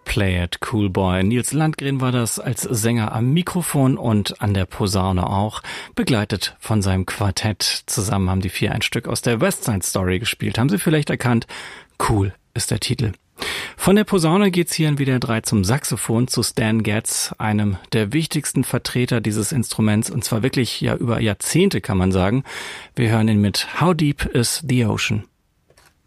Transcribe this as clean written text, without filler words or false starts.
Play It Cool Boy. Nils Landgren war das als Sänger am Mikrofon und an der Posaune auch, begleitet von seinem Quartett. Zusammen haben die vier ein Stück aus der West Side Story gespielt. Haben Sie vielleicht erkannt? Cool ist der Titel. Von der Posaune geht's hier in WDR 3 zum Saxophon, zu Stan Getz, einem der wichtigsten Vertreter dieses Instruments, und zwar wirklich über Jahrzehnte, kann man sagen. Wir hören ihn mit How Deep is the Ocean?